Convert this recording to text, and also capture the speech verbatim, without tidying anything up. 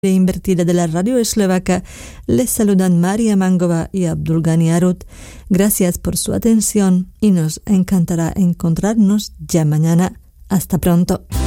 invertida de la radio eslovaca, les saludan María Mangova y Abdulgani Arut. Gracias por su atención y nos encantará encontrarnos ya mañana. Hasta pronto.